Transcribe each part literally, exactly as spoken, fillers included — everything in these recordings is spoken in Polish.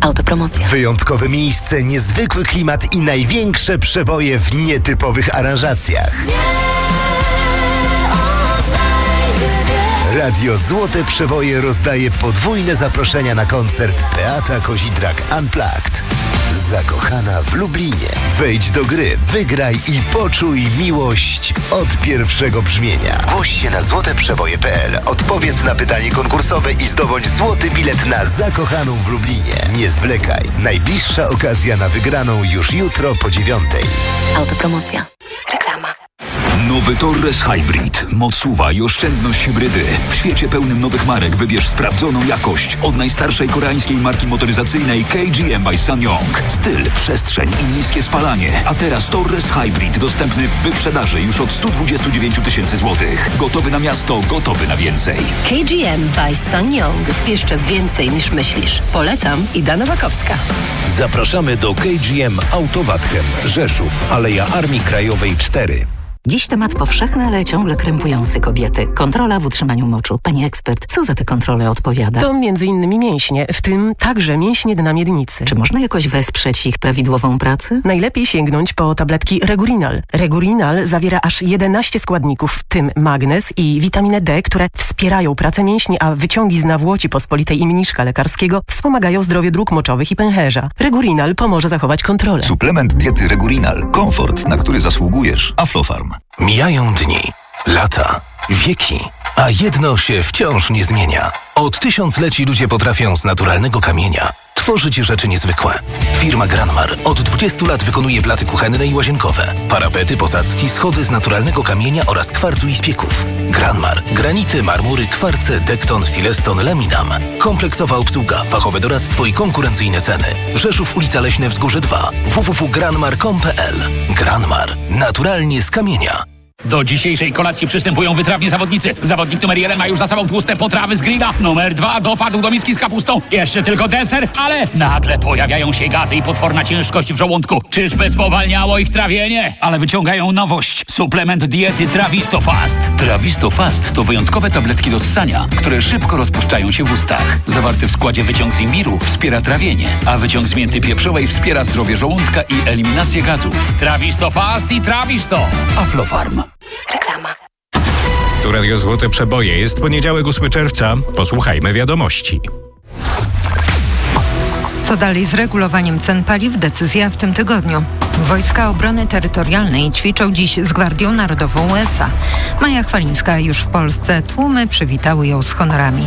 Autopromocja. Wyjątkowe miejsce, niezwykły klimat i największe przeboje w nietypowych aranżacjach. Radio Złote Przeboje rozdaje podwójne zaproszenia na koncert Beata Kozidrak Unplugged. Zakochana w Lublinie. Wejdź do gry, wygraj i poczuj miłość od pierwszego brzmienia. Zgłoś się na złote przeboje kropka p l, odpowiedz na pytanie konkursowe i zdobądź złoty bilet na Zakochaną w Lublinie. Nie zwlekaj. Najbliższa okazja na wygraną już jutro po dziewiątej. Autopromocja. Reklama. Nowy Torres Hybrid. Moc suwa i oszczędność hybrydy. W świecie pełnym nowych marek wybierz sprawdzoną jakość. Od najstarszej koreańskiej marki motoryzacyjnej K G M by SsangYong. Styl, przestrzeń i niskie spalanie. A teraz Torres Hybrid dostępny w wyprzedaży już od sto dwadzieścia dziewięć tysięcy złotych. Gotowy na miasto, gotowy na więcej. K G M by SsangYong. Jeszcze więcej niż myślisz. Polecam. Ida Nowakowska. Zapraszamy do K G M Autowatchem. Rzeszów, Aleja Armii Krajowej cztery. Dziś temat powszechny, ale ciągle krępujący kobiety. Kontrola w utrzymaniu moczu. Pani ekspert, co za tę kontrolę odpowiada? To między innymi mięśnie, w tym także mięśnie dna miednicy. Czy można jakoś wesprzeć ich prawidłową pracę? Najlepiej sięgnąć po tabletki Regurinal. Regurinal zawiera aż jedenaście składników, w tym magnez i witaminę D, które wspierają pracę mięśni, a wyciągi z nawłoci pospolitej i mniszka lekarskiego wspomagają zdrowie dróg moczowych i pęcherza. Regurinal pomoże zachować kontrolę. Suplement diety Regurinal. Komfort, na który zasługujesz. Aflofarm. Mijają dni, lata, wieki, a jedno się wciąż nie zmienia. Od tysiącleci ludzie potrafią z naturalnego kamienia tworzyć rzeczy niezwykłe. Firma Granmar od dwudziestu lat wykonuje blaty kuchenne i łazienkowe, parapety, posadzki, schody z naturalnego kamienia oraz kwarcu i spieków. Granmar. Granity, marmury, kwarce, dekton, sileston, laminam. Kompleksowa obsługa, fachowe doradztwo i konkurencyjne ceny. Rzeszów, ulica Leśne Wzgórze dwa. w w w kropka granmar kropka com kropka p l. Granmar. Naturalnie z kamienia. Do dzisiejszej kolacji przystępują wytrawni zawodnicy. Zawodnik numer jeden ma już za sobą tłuste potrawy z grilla. Numer dwa dopadł do miski z kapustą. Jeszcze tylko deser, ale nagle pojawiają się gazy i potworna ciężkość w żołądku. Czyżby spowalniało ich trawienie? Ale wyciągają nowość. Suplement diety Trawisto Fast. Trawisto Fast to wyjątkowe tabletki do ssania, które szybko rozpuszczają się w ustach. Zawarty w składzie wyciąg z imbiru wspiera trawienie, a wyciąg z mięty pieprzowej wspiera zdrowie żołądka i eliminację gazów. Trawisto Fast i Trawisto. Aflofarm. Reklama. Tu Radio Złote Przeboje. Jest poniedziałek, ósmego czerwca. Posłuchajmy wiadomości. Co dalej z regulowaniem cen paliw? Decyzja w tym tygodniu. Wojska Obrony Terytorialnej ćwiczą dziś z Gwardią Narodową U S A. Maja Chwalińska już w Polsce. Tłumy przywitały ją z honorami.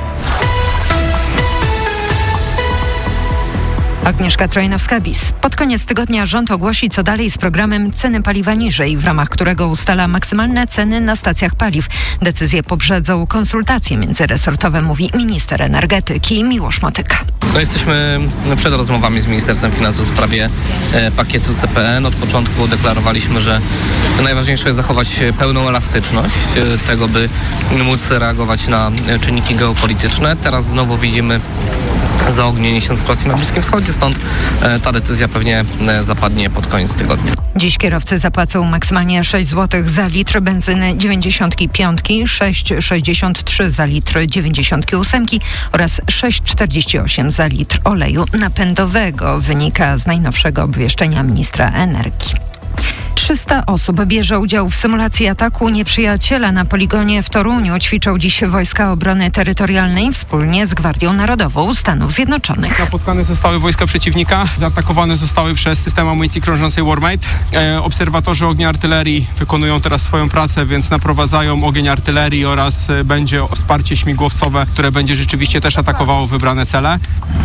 Agnieszka Trojnowska-Bis. Pod koniec tygodnia rząd ogłosi, co dalej z programem Ceny paliwa niżej, w ramach którego ustala maksymalne ceny na stacjach paliw. Decyzje poprzedzą konsultacje międzyresortowe, mówi minister energetyki Miłosz Motyka. No jesteśmy przed rozmowami z Ministerstwem Finansów w sprawie e, pakietu C P N. Od początku deklarowaliśmy, że najważniejsze jest zachować pełną elastyczność e, tego, by móc reagować na e, czynniki geopolityczne. Teraz znowu widzimy zaognienie się sytuacji na Bliskim Wschodzie, stąd e, ta decyzja pewnie e, zapadnie pod koniec tygodnia. Dziś kierowcy zapłacą maksymalnie sześć złotych za litr benzyny dziewięćdziesiąt pięć, sześć sześćdziesiąt trzy za litr dziewięćdziesiąt osiem oraz sześć czterdzieści osiem za litr oleju napędowego, wynika z najnowszego obwieszczenia ministra energii. trzysta osób bierze udział w symulacji ataku nieprzyjaciela na poligonie w Toruniu. Ćwiczą dziś Wojska Obrony Terytorialnej wspólnie z Gwardią Narodową Stanów Zjednoczonych. Napotkane zostały wojska przeciwnika, zaatakowane zostały przez system amunicji krążącej Warmate. E, obserwatorzy ognia artylerii wykonują teraz swoją pracę, więc naprowadzają ogień artylerii oraz e, będzie wsparcie śmigłowcowe, które będzie rzeczywiście też atakowało wybrane cele.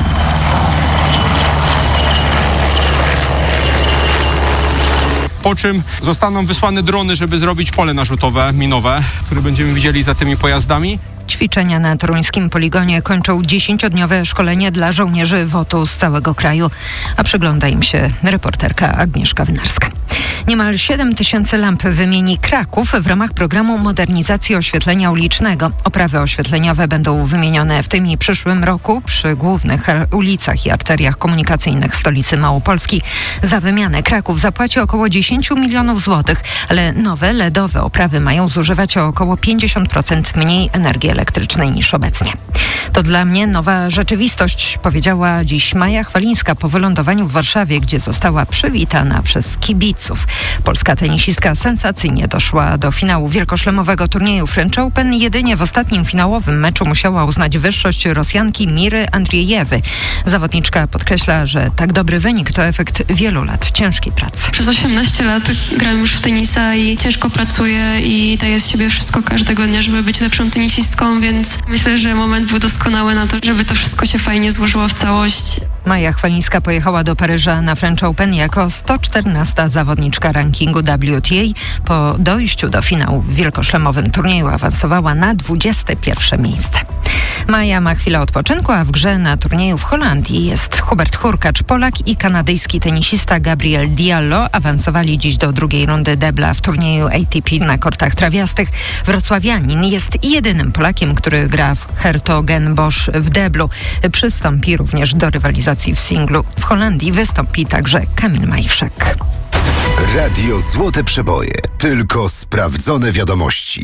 Po czym zostaną wysłane drony, żeby zrobić pole narzutowe, minowe, które będziemy widzieli za tymi pojazdami. Ćwiczenia na toruńskim poligonie kończą dziesięciodniowe szkolenie dla żołnierzy W O T u z całego kraju, a przygląda im się reporterka Agnieszka Wynarska. Niemal siedem tysięcy lamp wymieni Kraków w ramach programu modernizacji oświetlenia ulicznego. Oprawy oświetleniowe będą wymienione w tym i przyszłym roku przy głównych ulicach i arteriach komunikacyjnych stolicy Małopolski. Za wymianę Kraków zapłaci około dziesięć milionów złotych, ale nowe L E D owe oprawy mają zużywać o około pięćdziesiąt procent mniej energii elektrycznej niż obecnie. To dla mnie nowa rzeczywistość, powiedziała dziś Maja Chwalińska po wylądowaniu w Warszawie, gdzie została przywitana przez kibiców. Polska tenisistka sensacyjnie doszła do finału wielkoszlemowego turnieju French Open. Jedynie w ostatnim finałowym meczu musiała uznać wyższość Rosjanki Miry Andriejewy. Zawodniczka podkreśla, że tak dobry wynik to efekt wielu lat ciężkiej pracy. Przez osiemnaście lat gram już w tenisa i ciężko pracuję i daję z siebie wszystko każdego dnia, żeby być lepszą tenisistką, więc myślę, że moment był doskonały na to, żeby to wszystko się fajnie złożyło w całość. Maja Chwalińska pojechała do Paryża na French Open jako sto czternasta zawodniczka rankingu W T A. Po dojściu do finału w wielkoszlemowym turnieju awansowała na dwudzieste pierwsze miejsce. Maja ma chwilę odpoczynku, a w grze na turnieju w Holandii jest Hubert Hurkacz, Polak i kanadyjski tenisista Gabriel Diallo. Awansowali dziś do drugiej rundy debla w turnieju A T P na kortach trawiastych. Wrocławianin jest jedynym Polakiem, który gra w Hertogenbosch w deblu. Przystąpi również do rywalizacji w singlu. W Holandii wystąpi także Kamil Majchrzak. Radio Złote Przeboje. Tylko sprawdzone wiadomości.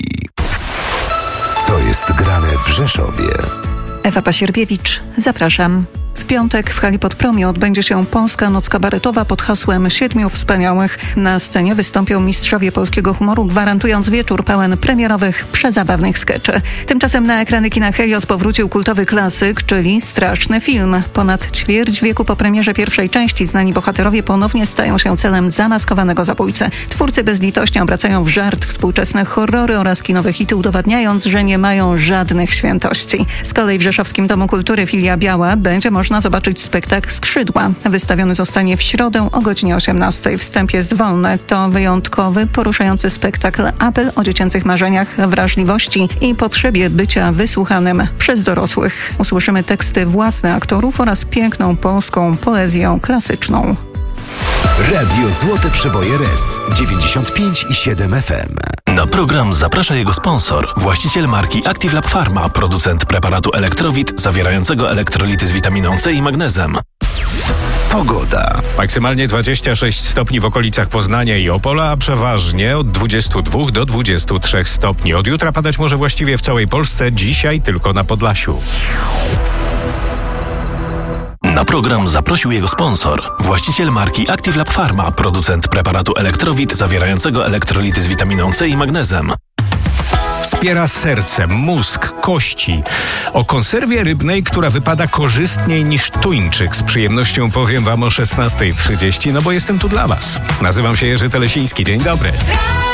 Co jest grane w Rzeszowie? Ewa Pasierbiewicz, zapraszam. W piątek w hali Podpromie odbędzie się Polska Noc Kabaretowa pod hasłem Siedmiu Wspaniałych. Na scenie wystąpią mistrzowie polskiego humoru, gwarantując wieczór pełen premierowych, przezabawnych skeczy. Tymczasem na ekrany kina Helios powrócił kultowy klasyk, czyli Straszny film. Ponad ćwierć wieku po premierze pierwszej części znani bohaterowie ponownie stają się celem zamaskowanego zabójcy. Twórcy bezlitośnie obracają w żart współczesne horrory oraz kinowe hity, udowadniając, że nie mają żadnych świętości. Z kolei w Rzeszowskim Domu Kultury Filia Biała będzie można Można zobaczyć spektakl Skrzydła. Wystawiony zostanie w środę o godzinie osiemnastej. Wstęp jest wolny. To wyjątkowy, poruszający spektakl apel o dziecięcych marzeniach, wrażliwości i potrzebie bycia wysłuchanym przez dorosłych. Usłyszymy teksty własne aktorów oraz piękną polską poezję klasyczną. Radio Złote Przeboje R E S dziewięćdziesiąt pięć i siedem F M. Na program zaprasza jego sponsor, właściciel marki Active Lab Pharma, producent preparatu Elektrowit zawierającego elektrolity z witaminą C i magnezem. Pogoda. Maksymalnie dwadzieścia sześć stopni w okolicach Poznania i Opola, a przeważnie od dwudziestu dwóch do dwudziestu trzech stopni. Od jutra padać może właściwie w całej Polsce, dzisiaj tylko na Podlasiu. Na program zaprosił jego sponsor, właściciel marki Active Lab Pharma, producent preparatu Elektrowit zawierającego elektrolity z witaminą C i magnezem. Wspiera serce, mózg, kości. O konserwie rybnej, która wypada korzystniej niż tuńczyk. Z przyjemnością powiem wam o szesnastej trzydzieści, no bo jestem tu dla was. Nazywam się Jerzy Telesiński. Dzień dobry.